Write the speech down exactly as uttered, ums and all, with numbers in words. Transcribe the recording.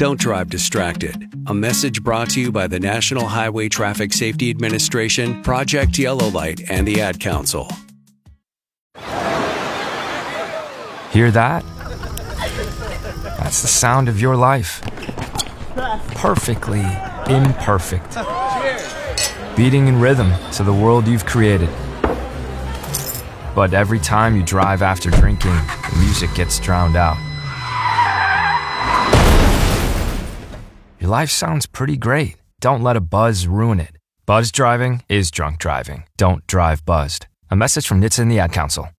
Don't drive distracted. A message brought to you by the National Highway Traffic Safety Administration, Project Yellow Light, and the Ad Council. Hear that? That's the sound of your life. Perfectly imperfect. Beating in rhythm to the world you've created. But every time you drive after drinking, the music gets drowned out. Your life sounds pretty great. Don't let a buzz ruin it. Buzz driving is drunk driving. Don't drive buzzed. A message from N H T S A and the Ad Council.